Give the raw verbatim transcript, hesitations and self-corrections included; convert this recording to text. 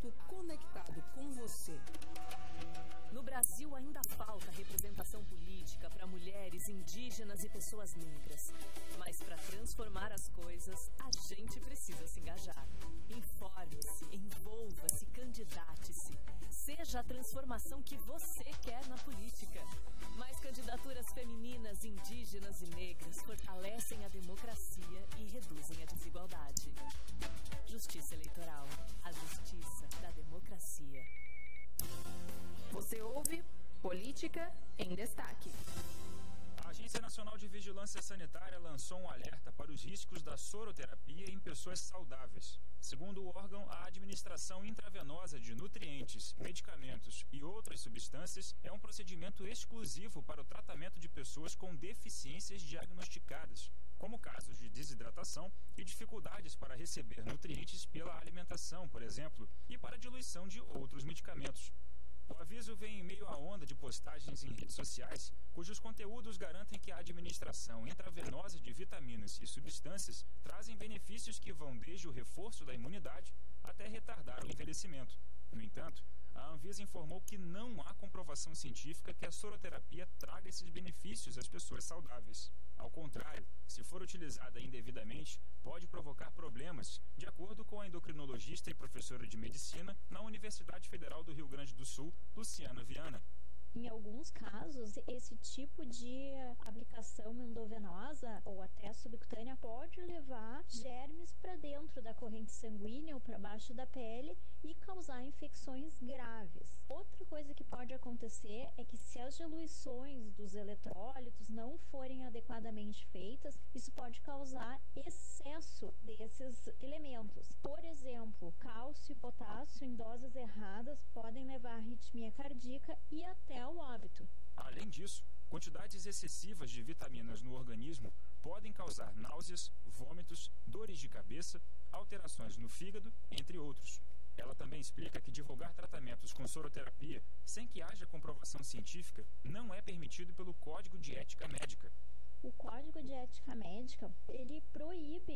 político conectado com você. No Brasil ainda falta representação política para mulheres, indígenas e pessoas negras. Mas para transformar as coisas, a gente precisa se engajar. Informe-se, envolva-se, candidate-se. Seja a transformação que você quer na política. Mais candidaturas femininas, indígenas e negras fortalecem a democracia e reduzem a desigualdade. Justiça Eleitoral. A justiça da democracia. Você ouve Política em Destaque. A Agência Nacional de Vigilância Sanitária lançou um alerta para os riscos da soroterapia em pessoas saudáveis. Segundo o órgão, a administração intravenosa de nutrientes, medicamentos e outras substâncias é um procedimento exclusivo para o tratamento de pessoas com deficiências diagnosticadas, como casos de desidratação e dificuldades para receber nutrientes pela alimentação, por exemplo, e para a diluição de outros medicamentos. O aviso vem em meio à onda de postagens em redes sociais, cujos conteúdos garantem que a administração intravenosa de vitaminas e substâncias trazem benefícios que vão desde o reforço da imunidade até retardar o envelhecimento. No entanto, a Anvisa informou que não há comprovação científica que a soroterapia traga esses benefícios às pessoas saudáveis. Ao contrário, se for utilizada indevidamente, pode provocar problemas, de acordo com a endocrinologista e professora de medicina na Universidade Federal do Rio Grande do Sul, Luciana Viana. Em alguns casos, esse tipo de aplicação endovenosa ou até subcutânea pode levar germes para dentro da corrente sanguínea ou para baixo da pele e causar infecções graves. Outra coisa que pode acontecer é que se as diluições dos eletrólitos não forem adequadamente feitas, isso pode causar excesso desses elementos. Por exemplo, cálcio e potássio em doses erradas podem levar à arritmia cardíaca e até o óbito. Além disso, quantidades excessivas de vitaminas no organismo podem causar náuseas, vômitos, dores de cabeça, alterações no fígado, entre outros. Ela também explica que divulgar tratamentos com soroterapia sem que haja comprovação científica não é permitido pelo Código de Ética Médica. O Código de Ética Médica, ele proíbe